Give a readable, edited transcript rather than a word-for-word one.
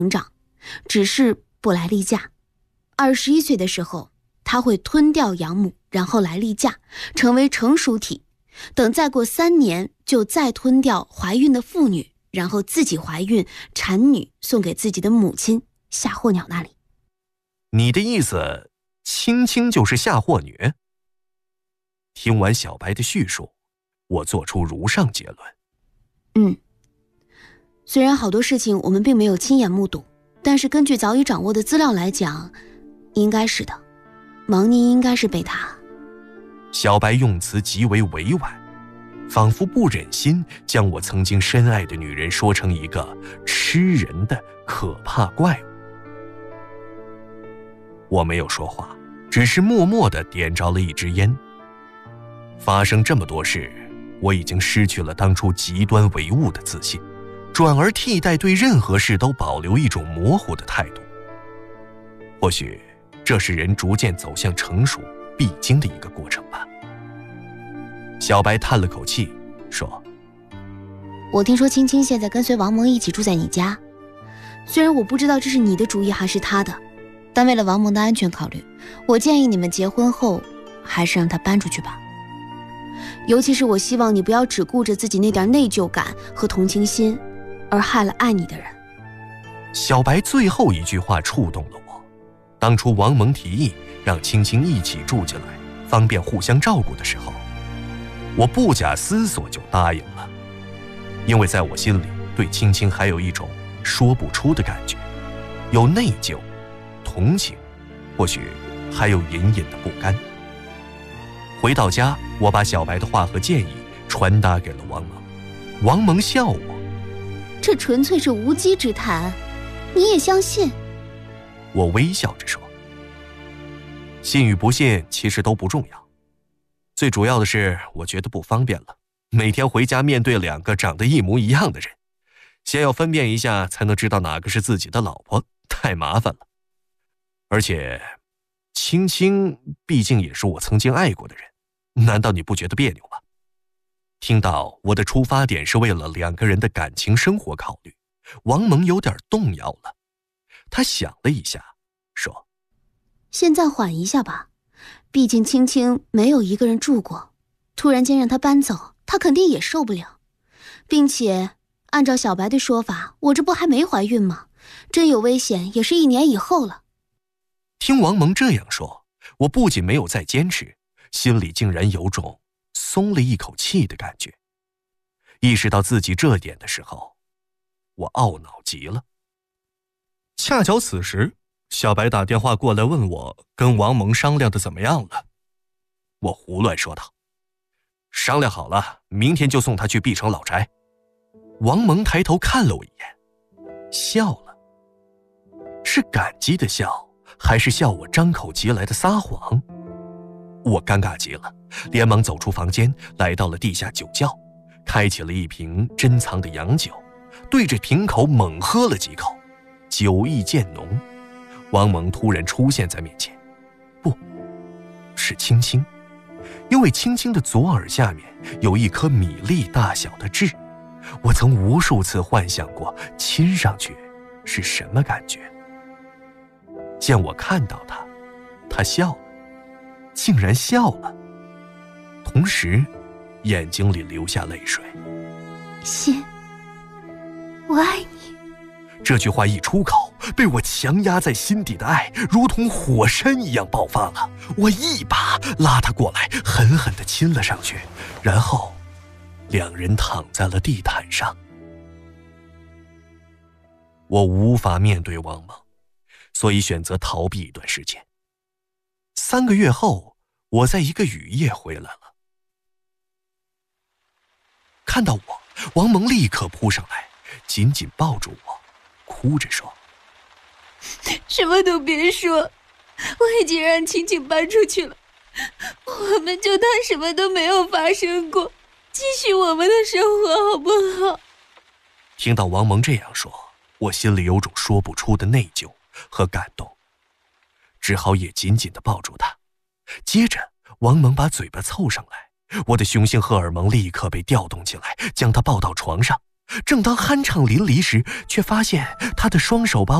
成长，只是不来例假。21岁的时候，他会吞掉养母，然后来例假，成为成熟体。等再过3年，就再吞掉怀孕的妇女，然后自己怀孕产女，送给自己的母亲夏货鸟那里。 你的意思，青青就是夏货女？听完小白的叙述，我做出如上结论。 虽然好多事情我们并没有亲眼目睹，但是根据早已掌握的资料来讲，应该是的。芒妮应该是被他…… 小白用词极为委婉，仿佛不忍心将我曾经深爱的女人说成一个吃人的可怕怪物。我没有说话，只是默默地点着了一支烟。发生这么多事，我已经失去了当初极端唯物的自信，转而替代对任何事都保留一种模糊的态度。或许这是人逐渐走向成熟必经的一个过程吧。小白叹了口气说： 我听说青青现在跟随王蒙一起住在你家，虽然我不知道这是你的主意还是他的，但为了王蒙的安全考虑，我建议你们结婚后还是让他搬出去吧。尤其是我希望你不要只顾着自己那点内疚感和同情心，而害了爱你的人。 小白最后一句话触动了我。当初王蒙提议让青青一起住进来，方便互相照顾的时候，我不假思索就答应了。因为在我心里，对青青还有一种说不出的感觉，有内疚、同情，或许还有隐隐的不甘。回到家，我把小白的话和建议传达给了王蒙。王蒙笑我： 这纯粹是无稽之谈，你也相信？ 我微笑着说：信与不信其实都不重要，最主要的是我觉得不方便了，每天回家面对2个长得一模一样的人，先要分辨一下才能知道哪个是自己的老婆，太麻烦了。而且青青毕竟也是我曾经爱过的人，难道你不觉得别扭吗？听到我的出发点是为了2个人的感情生活考虑，王蒙有点动摇了。他想了一下说： 现在缓一下吧，毕竟青青没有一个人住过，突然间让他搬走，他肯定也受不了。并且按照小白的说法，我这不还没怀孕吗？真有危险也是1年以后了。 听王蒙这样说，我不仅没有再坚持，心里竟然有种松了一口气的感觉。意识到自己这点的时候，我懊恼极了。恰巧此时，小白打电话过来问我跟王蒙商量的怎么样了。我胡乱说道：商量好了，明天就送他去碧城老宅。王蒙抬头看了我一眼，笑了。是感激的笑，还是笑我张口即来的撒谎？我尴尬极了，连忙走出房间，来到了地下酒窖，开启了一瓶珍藏的洋酒，对着瓶口猛喝了几口，酒意渐浓。王蒙突然出现在面前，不是青青，因为青青的左耳下面有一颗米粒大小的痣，我曾无数次幻想过亲上去是什么感觉。见我看到他，他笑了，竟然笑了，同时眼睛里流下泪水。 心，我爱你。 这句话一出口，被我强压在心底的爱如同火山一样爆发了。我一把拉他过来，狠狠地亲了上去，然后2人躺在了地毯上。我无法面对王蒙，所以选择逃避一段时间。3个月后，我在一个雨夜回来了。看到我，王蒙立刻扑上来，紧紧抱住我，哭着说： 什么都别说，我已经让青青搬出去了，我们就当什么都没有发生过，继续我们的生活好不好？ 听到王蒙这样说，我心里有种说不出的内疚和感动，只好也紧紧地抱住他。接着王蒙把嘴巴凑上来，我的雄性荷尔蒙立刻被调动起来，将他抱到床上， 正当酣畅淋漓时，却发现他的双手把